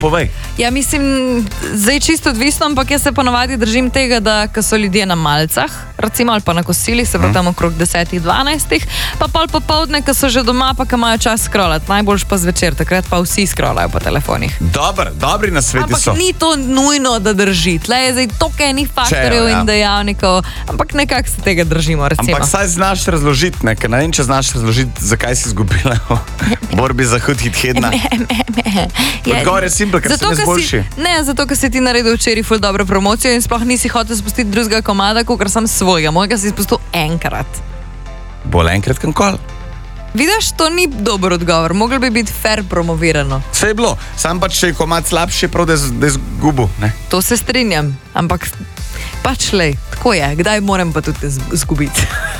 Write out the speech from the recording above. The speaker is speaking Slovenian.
povej. Ja, mislim, zdaj čisto odvisno, ampak jaz se ponovadi držim tega, da ko so ljudje na malcah, recimo ali pa na kosilih, se pa tam okrog 10-12, pa pol popoldne, ko so že doma, pa ko imajo čas scrollati, najboljš pa zvečer, takrat pa vsi scrollajo po telefonih. Dobri nasveti so. Ampak ni to nujno, da drži. Tle je zdaj toliko enih faktorjev in dejavnikov, ampak nekako se tega držimo, recimo. Ampak saj znaš razložiti, ne vem, če znaš razložiti, zakaj si izgubila v borbi za hud hit hedna. Odgovor je simpel, ker sem jaz boljši. Zato, ker si ti naredil včeraj ful dobro promocijo in sploh nisi hotel spustiti drugega komada, kakor sem svojega. Mojega si spustil enkrat. Bolj enkrat, kankol. Vidiš, to ni dober odgovor. Moglo bi biti fair promovirano. Vse je bilo. Sam pač, če je komad slabši, prav, da je zgubil. To se strinjam. Ampak pač lej, tako je. Kdaj moram pa tudi zgubiti.